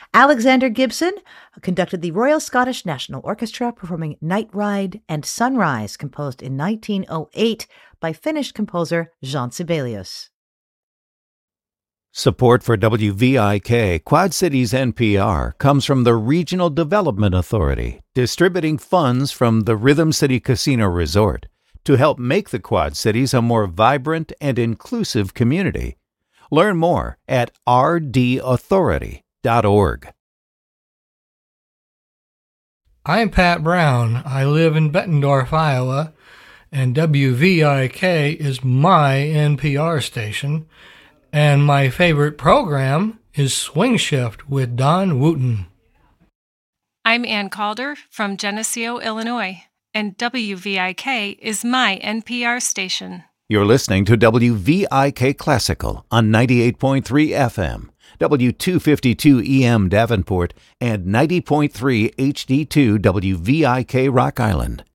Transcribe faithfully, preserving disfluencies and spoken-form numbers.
Alexander Gibson conducted the Royal Scottish National Orchestra, performing Night Ride and Sunrise, composed in nineteen oh eight by Finnish composer Jean Sibelius. Support for W V I K Quad Cities N P R comes from the Regional Development Authority, distributing funds from the Rhythm City Casino Resort to help make the Quad Cities a more vibrant and inclusive community. Learn more at r d authority dot org. I'm Pat Brown. I live in Bettendorf, Iowa, and W V I K is my N P R station. And my favorite program is Swing Shift with Don Wooten. I'm Ann Calder from Geneseo, Illinois, and W V I K is my N P R station. You're listening to W V I K Classical on ninety-eight point three F M, W two fifty-two E M Davenport, and ninety point three H D two W V I K Rock Island.